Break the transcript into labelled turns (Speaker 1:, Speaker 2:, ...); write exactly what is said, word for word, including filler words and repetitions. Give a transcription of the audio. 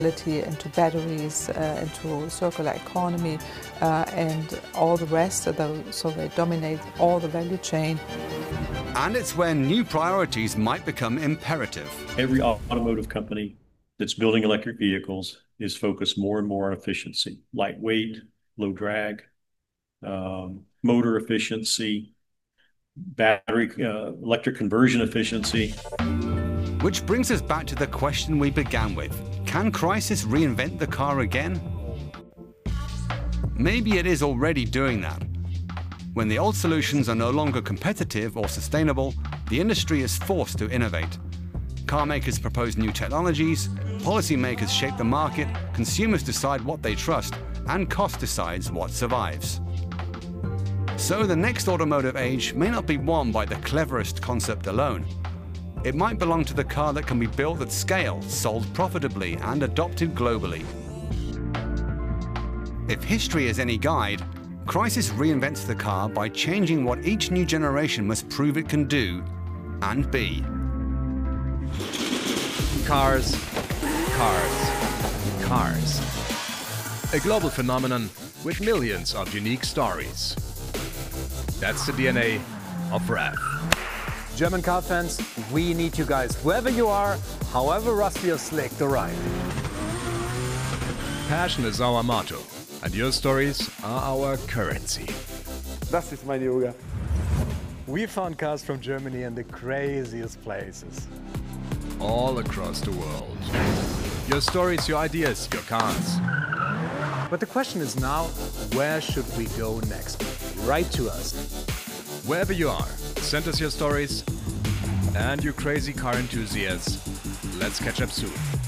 Speaker 1: into batteries, uh, into circular economy, uh, and all the rest, so they dominate all the value chain.
Speaker 2: And it's where new priorities might become imperative.
Speaker 3: Every automotive company that's building electric vehicles is focused more and more on efficiency, lightweight, low drag, um, motor efficiency, battery, uh, electric conversion efficiency.
Speaker 2: Which brings us back to the question we began with. Can Chrysler reinvent the car again? Maybe it is already doing that. When the old solutions are no longer competitive or sustainable, the industry is forced to innovate. Car makers propose new technologies, policymakers shape the market, consumers decide what they trust, and cost decides what survives. So the next automotive age may not be won by the cleverest concept alone. It might belong to the car that can be built at scale, sold profitably, and adopted globally. If history is any guide, Chrysler reinvents the car by changing what each new generation must prove it can do and be.
Speaker 4: Cars, cars, cars. A global phenomenon with millions of unique stories. That's the D N A of R A V.
Speaker 5: German car fans, we need you guys, wherever you are, however rusty or slick the ride.
Speaker 4: Passion is our motto, and your stories are our currency.
Speaker 6: Das ist mein Yoga.
Speaker 5: We found cars from Germany in the craziest places.
Speaker 4: All across the world. Your stories, your ideas, your cars.
Speaker 5: But the question is now, where should we go next? Write to us.
Speaker 4: Wherever you are, send us your stories. And you crazy car enthusiasts, let's catch up soon.